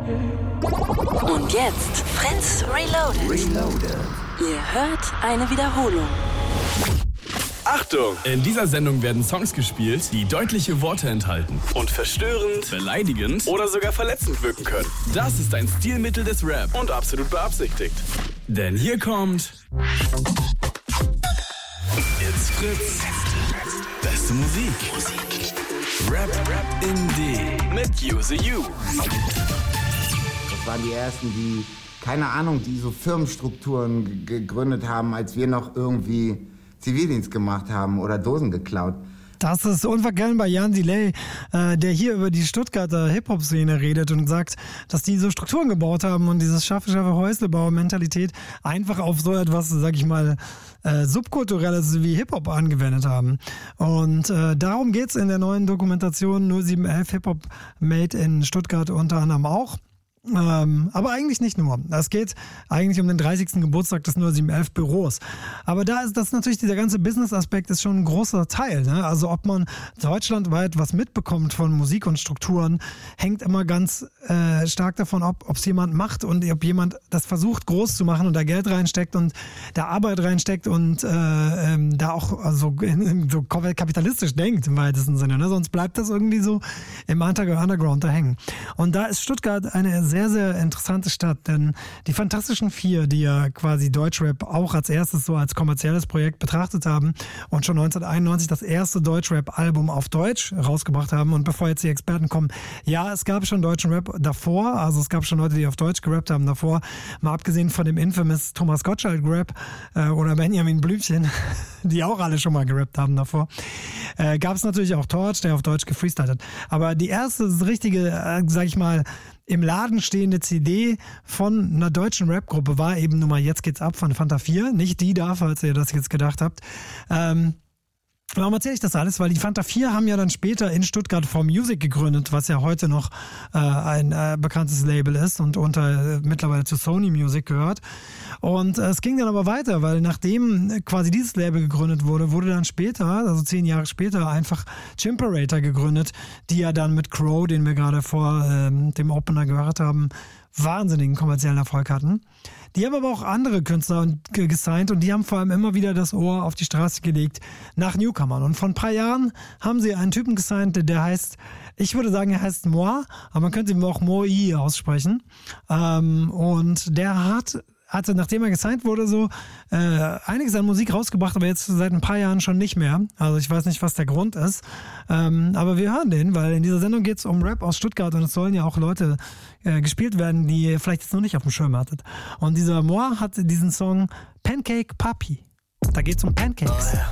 Und jetzt Fritz Reloaded. Ihr hört eine Wiederholung. Achtung! In dieser Sendung werden Songs gespielt, die deutliche Worte enthalten und verstörend, beleidigend oder sogar verletzend wirken können. Das ist ein Stilmittel des Rap und absolut beabsichtigt. Denn hier kommt It's Fritz. Beste Musik. Rap in D mit Use You. Das waren die ersten, die, keine Ahnung, die so Firmenstrukturen gegründet haben, als wir noch irgendwie Zivildienst gemacht haben oder Dosen geklaut. Das ist unverkennbar Jan Delay, der hier über die Stuttgarter Hip-Hop-Szene redet und sagt, dass die so Strukturen gebaut haben und dieses Schaffe-Häusle-Bau-Mentalität einfach auf so etwas, sag ich mal, Subkulturelles wie Hip-Hop angewendet haben. Und darum geht's in der neuen Dokumentation 0711 Hip-Hop Made in Stuttgart unter anderem auch. Aber eigentlich nicht nur. Es geht eigentlich um den 30. Geburtstag des 0711 Büros. Aber da ist das natürlich, dieser ganze Business-Aspekt ist schon ein großer Teil. Ne? Also ob man deutschlandweit was mitbekommt von Musik und Strukturen, hängt immer ganz stark davon ab, ob es jemand macht und ob jemand das versucht groß zu machen und da Geld reinsteckt und da Arbeit reinsteckt und da auch so kapitalistisch denkt im weitesten Sinne. Ne? Sonst bleibt das irgendwie so im Underground da hängen. Und da ist Stuttgart eine sehr, sehr interessante Stadt, denn die Fantastischen Vier, die ja quasi Deutschrap auch als erstes so als kommerzielles Projekt betrachtet haben und schon 1991 das erste Deutschrap-Album auf Deutsch rausgebracht haben. Und bevor jetzt die Experten kommen, ja, es gab schon deutschen Rap davor, also es gab schon Leute, die auf Deutsch gerappt haben davor, mal abgesehen von dem infamous Thomas Gottschalk-Rap oder Benjamin Blümchen, die auch alle schon mal gerappt haben davor, gab es natürlich auch Torch, der auf Deutsch gefreestylt hat. Aber die erste richtige, sag ich mal, im Laden stehende CD von einer deutschen Rap-Gruppe war eben nun mal Jetzt geht's ab von Fanta 4. Nicht die da, falls ihr das jetzt gedacht habt. Warum erzähle ich das alles? Weil die Fanta 4 haben ja dann später in Stuttgart 4Music gegründet, was ja heute noch ein bekanntes Label ist und mittlerweile zu Sony Music gehört. Und es ging dann aber weiter, weil nachdem quasi dieses Label gegründet wurde, wurde dann später, also 10 Jahre später, einfach Chimperator gegründet, die ja dann mit Crow, den wir gerade vor dem Opener gehört haben, wahnsinnigen kommerziellen Erfolg hatten. Die haben aber auch andere Künstler gesigned und die haben vor allem immer wieder das Ohr auf die Straße gelegt nach Newcomern. Und vor ein paar Jahren haben sie einen Typen gesigned, der heißt, ich würde sagen, er heißt Moi, aber man könnte ihn auch Moi aussprechen. Und der hatte, nachdem er gesigned wurde, so einiges an Musik rausgebracht, aber jetzt seit ein paar Jahren schon nicht mehr. Also ich weiß nicht, was der Grund ist. Aber wir hören den, weil in dieser Sendung geht es um Rap aus Stuttgart und es sollen ja auch Leute gespielt werden, die ihr vielleicht jetzt noch nicht auf dem Schirm hattet. Und dieser Moi hat diesen Song Pancake Papi. Da geht es um Pancakes. Oh, ja.